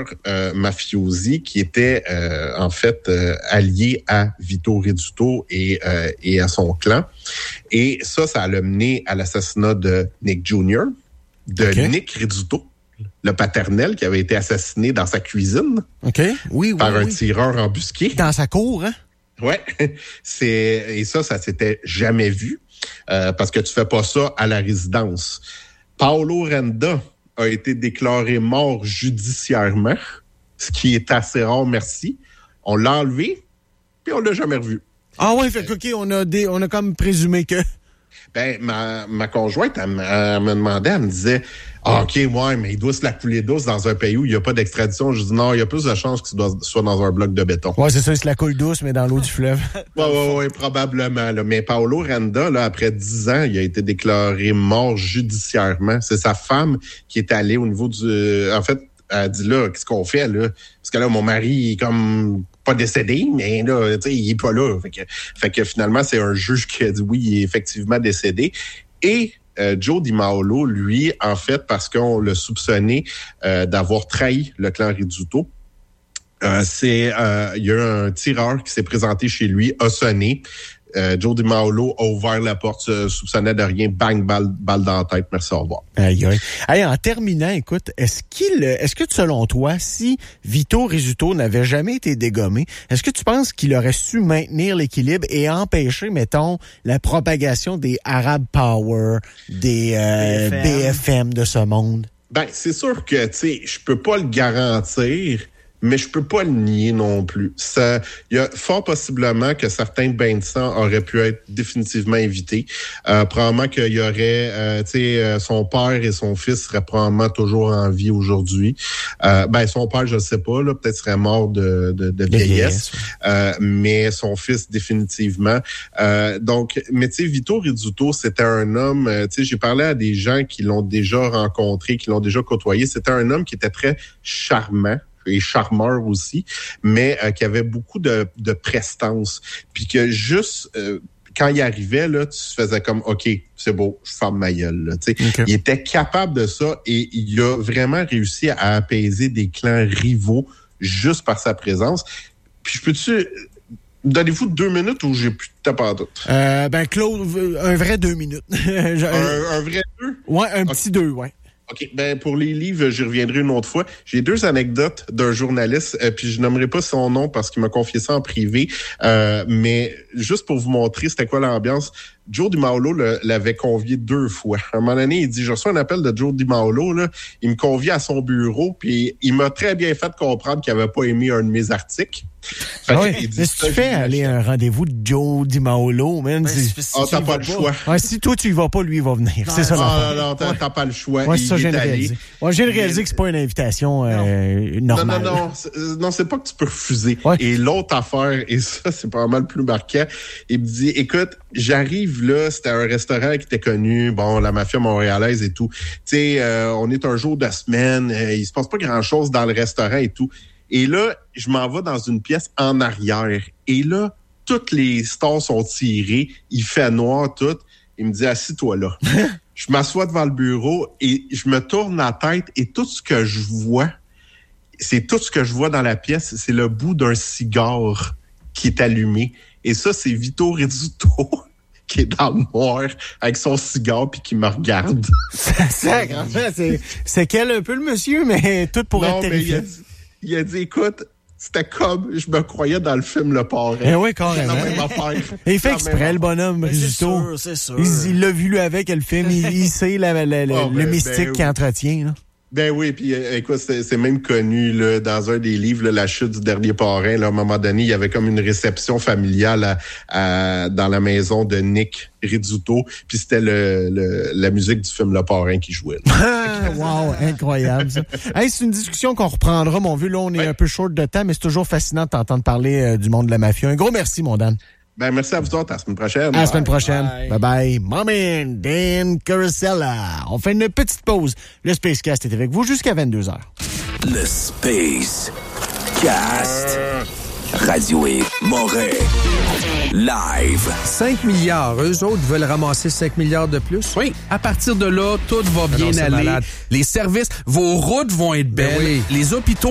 mafiosi qui était en fait allié à Vito Rizzuto et à son clan. Et ça a mené à l'assassinat de Nick Jr., Nick Rizzuto, le paternel qui avait été assassiné dans sa cuisine par un tireur embusqué. Dans sa cour, hein? Ouais. Et ça s'était jamais vu parce que tu fais pas ça à la résidence. Paolo Renda a été déclaré mort judiciairement, ce qui est assez rare, merci. On l'a enlevé, puis on l'a jamais revu. Ah ouais, fait que, on a comme présumé que... Ben, ma conjointe, elle me demandait, elle me disait, OK, ouais, mais il doit se la couler douce dans un pays où il n'y a pas d'extradition. Je dis non, il y a plus de chances qu'il soit dans un bloc de béton. Ouais, c'est ça, il se la coule douce, mais dans l'eau du fleuve. Ouais, probablement. Là. Mais Paolo Renda, là, après 10 ans, il a été déclaré mort judiciairement. C'est sa femme qui est allée au niveau du... En fait, elle a dit là, qu'est-ce qu'on fait, là? Parce que là, mon mari, il est comme... pas décédé, mais là, tu sais, il est pas là. Fait que finalement, c'est un juge qui a dit oui, il est effectivement décédé. Et Joe DiMaolo, lui, en fait, parce qu'on l'a soupçonné d'avoir trahi le clan Rizzuto, il y a eu un tireur qui s'est présenté chez lui, a sonné. Joe DiMaolo a ouvert la porte, soupçonnait de rien, bang, balle dans la tête, merci, au revoir. Aïe. Hey, en terminant, écoute, est-ce que selon toi, si Vito Rizzuto n'avait jamais été dégommé, est-ce que tu penses qu'il aurait su maintenir l'équilibre et empêcher, mettons, la propagation des Arab Power, des BFM de ce monde? Ben, c'est sûr que, tu sais, je peux pas le garantir, mais je peux pas le nier non plus. Il y a fort possiblement que certains bains de sang auraient pu être définitivement évités. Probablement qu'il y aurait, son père et son fils seraient probablement toujours en vie aujourd'hui. Son père, je ne sais pas, là, peut-être serait mort de vieillesse, mais son fils définitivement. Mais tu sais, Vito Rizzuto, c'était un homme. J'ai parlé à des gens qui l'ont déjà rencontré, qui l'ont déjà côtoyé. C'était un homme qui était très charmant. Et charmeur aussi, mais qui avait beaucoup de prestance. Puis que juste quand il arrivait, là, tu faisais comme OK, c'est beau, je ferme ma gueule. Là, okay. Il était capable de ça et il a vraiment réussi à apaiser des clans rivaux juste par sa présence. Puis donnez-vous 2 minutes ou j'ai plus de temps à tout? Claude, un vrai 2 minutes. un vrai 2? Ouais, un petit 2, ouais. OK. Pour les livres, j'y reviendrai une autre fois. J'ai 2 anecdotes d'un journaliste, puis je nommerai pas son nom parce qu'il m'a confié ça en privé. Mais juste pour vous montrer c'était quoi l'ambiance, Joe DiMaolo l'avait convié 2 fois. À un moment donné, il dit, je reçois un appel de Joe DiMaolo, là. Il me convie à son bureau, puis il m'a très bien fait comprendre qu'il avait pas aimé un de mes articles. Mais si tu fais aller à un rendez-vous de Joe DiMaolo, man, t'as pas le choix. Ouais, si toi tu y vas pas, lui il va venir. C'est ça. Non, t'as pas le choix. Ouais, ça, j'ai réalisé. Ouais, j'ai réalisé que c'est pas une invitation normale. Non, c'est pas que tu peux refuser. Ouais. Et l'autre affaire, et ça, c'est pas mal plus marquant, il me dit, écoute, j'arrive là, c'était un restaurant qui était connu, bon, la mafia montréalaise et tout. Tu sais, on est un jour de semaine, il se passe pas grand-chose dans le restaurant et tout. Et là, je m'en vais dans une pièce en arrière. Et là, toutes les stars sont tirées, il fait noir tout. Il me dit, assis-toi là. Je m'assois devant le bureau et je me tourne la tête et tout ce que je vois, dans la pièce, c'est le bout d'un cigare qui est allumé. Et ça, c'est Vito Rizzuto qui est dans le noir avec son cigare puis qui me regarde. C'est quel un peu le monsieur, mais tout pour être terrifiant. Il a dit, écoute, c'était comme je me croyais dans le film Le Parrain. Oui, carrément. La même affaire. Il fait exprès, le bonhomme Rizzuto. C'est sûr. Il l'a vu lui avec le film. Il sait le mystique qu'il entretient. Là. Ben oui, puis écoute, c'est même connu là, dans un des livres, là, La chute du dernier parrain. Là, à un moment donné, il y avait comme une réception familiale dans la maison de Nick Rizzuto, puis c'était la musique du film Le Parrain qui jouait. Wow, incroyable ça. Hey, c'est une discussion qu'on reprendra, mon vieux. Là, on est un peu short de temps, mais c'est toujours fascinant de t'entendre parler du monde de la mafia. Un gros merci, mon Dan. Ben, merci à vous autres. À la semaine prochaine. À la semaine prochaine. Bye bye. My man, Dan Carosella. On fait une petite pause. Le Spacecast est avec vous jusqu'à 22h. Le Space Cast. Radio et Montréal. Live. 5 milliards. Eux autres veulent ramasser 5 milliards de plus. Oui. À partir de là, tout va bien aller. Malade. Les services, vos routes vont être belles. Ben oui. Les hôpitaux